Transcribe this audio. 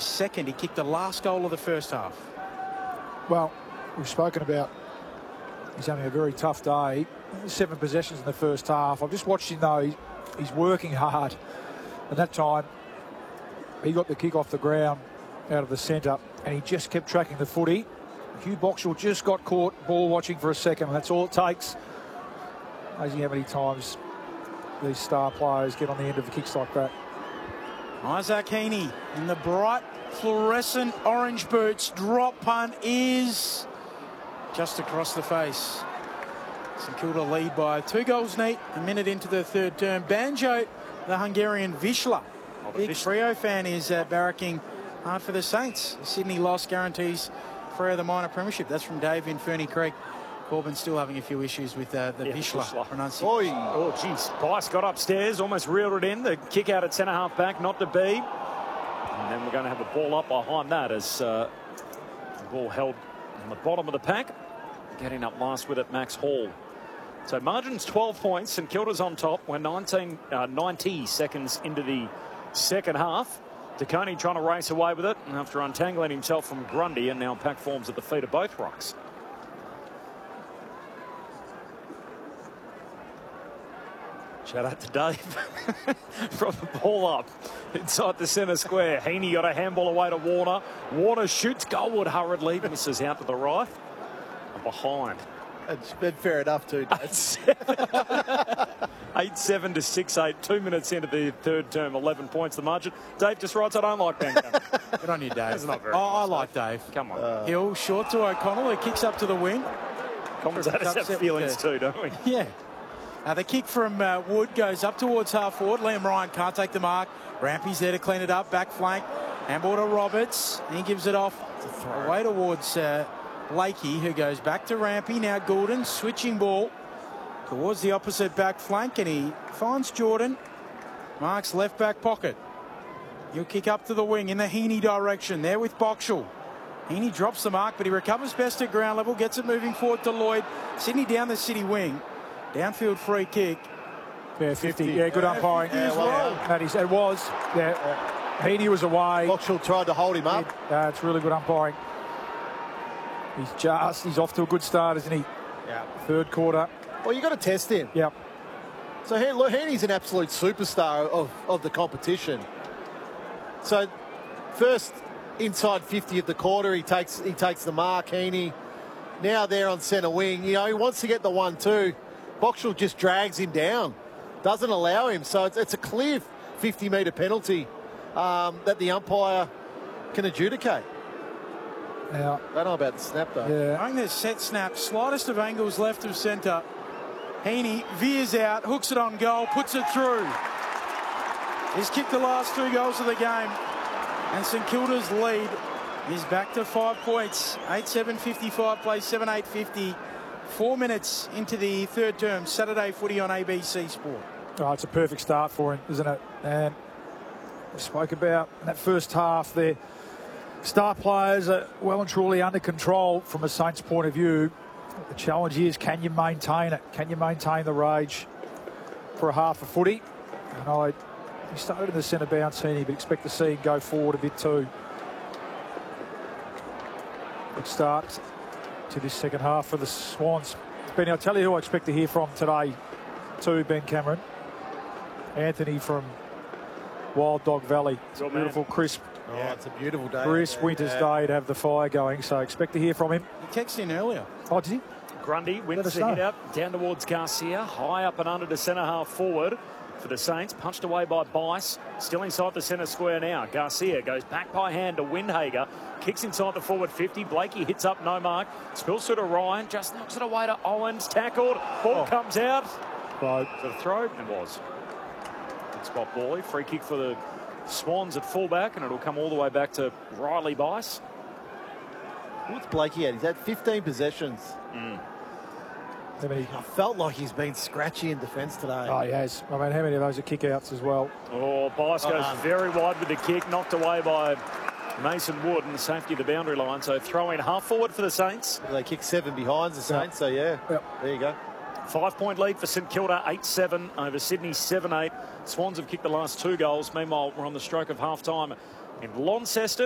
his second. He kicked the last goal of the first half. Well, we've spoken about he's having a very tough day. 7 possessions in the first half. I've just watched him though. He's working hard. And that time, he got the kick off the ground out of the centre, and he just kept tracking the footy. Hugh Boxall just got caught ball watching for a second, and that's all it takes. Amazing how many times these star players get on the end of the kicks like that. Isaac Heaney in the bright fluorescent orange boots. Drop punt is just across the face. St Kilda lead by 2 goals neat a minute into the third term. Banjo, the Hungarian Vizsla. Big Freo fan is barracking hard for the Saints. The Sydney loss guarantees Freo the minor premiership. That's from Dave in Ferny Creek. Corbin still having a few issues with the Vizsla pronunciation. Oh, geez. Bice got upstairs, almost reeled it in. The kick out at centre-half back, not to be. And then we're going to have a ball up behind that as the ball held on the bottom of the pack. Getting up last with it, Max Hall. So margin's 12 points. St Kilda's on top. We're 90 seconds into the second half. DeConey trying to race away with it after untangling himself from Grundy, and now pack forms at the feet of both rucks. Shout out to Dave from the ball up inside the centre square. Heaney got a handball away to Warner. Warner shoots goalward hurriedly, misses out to the right and behind. It's been fair enough too, Dave. 8-7 to 6-8. 2 minutes into the third term, 11 points the margin. Dave just writes, I don't like Ben Cameron. Good on you, Dave. That's not very I like Dave. Come on. Hill short to O'Connell, who kicks up to the wing. Commentators have feelings too, don't we? Yeah. The kick from Wood goes up towards half forward. Liam Ryan can't take the mark. Rampy's there to clean it up. Back flank. Handball to Roberts. He gives it off away towards Blakey, who goes back to Rampy. Now Goulden switching ball towards the opposite back flank, and he finds Jordan. Marks left back pocket. He'll kick up to the wing in the Heaney direction. There with Boxall. Heaney drops the mark, but he recovers best at ground level. Gets it moving forward to Lloyd. Sydney down the City wing. Downfield free kick. Yeah, 50. Yeah, good umpiring. It was. Yeah, Heaney was away. Boxall tried to hold him up. It's really good umpiring. He's off to a good start, isn't he? Yeah. Third quarter. Well, you got to test him. Yep. So Heaney's an absolute superstar of the competition. So first inside 50 of the quarter, he takes the mark. Heaney now there on centre wing. You know, he wants to get the 1-2. Boxall just drags him down, doesn't allow him. So it's a clear 50-metre penalty that the umpire can adjudicate. Now, I don't know about the snap though. Yeah. I think there's set snap, slightest of angles left of centre. Heaney veers out, hooks it on goal, puts it through. He's kicked the last 2 goals of the game, and St Kilda's lead is back to 5 points. 8-7-55 plays 7-8-50. 4 minutes into the third term. Saturday footy on ABC Sport. Oh, it's a perfect start for him, isn't it? And we spoke about in that first half there. Star players are well and truly under control from a Saints point of view. The challenge is, can you maintain it? Can you maintain the rage for a half of footy? And he started in the centre bounce, Heaney, but expect to see him go forward a bit too. Good start to this second half for the Swans. Benny, I'll tell you who I expect to hear from today too, Ben Cameron. Anthony from Wild Dog Valley. It's a beautiful, crisp. Yeah, it's a beautiful day. Crisp winter's day to have the fire going, so expect to hear from him. He texted in earlier. Oh, did he? Grundy wins the hit up down towards Garcia, high up and under to centre half forward for the Saints. Punched away by Bice, still inside the centre square now. Garcia goes back by hand to Windhager, kicks inside the forward 50. Blakey hits up, no mark. Spills through to Ryan, just knocks it away to Owens. Tackled, ball comes out. Right. The throw, it was. Good spot, Bally. Free kick for the Swans at fullback, and it'll come all the way back to Riley Bice. What's Blakey at? He's had 15 possessions. I felt like he's been scratchy in defence today. Oh, he has. I mean, how many of those are kick-outs as well? Oh, Bice goes very wide with the kick, knocked away by Mason Wood, and safety of the boundary line. So throw in half forward for the Saints. Well, they kicked 7 behind the Saints, so yeah. Yep. There you go. 5 point lead for St Kilda, 8-7 over Sydney, 7-8. Swans have kicked the last 2 goals. Meanwhile, we're on the stroke of half time in Launceston.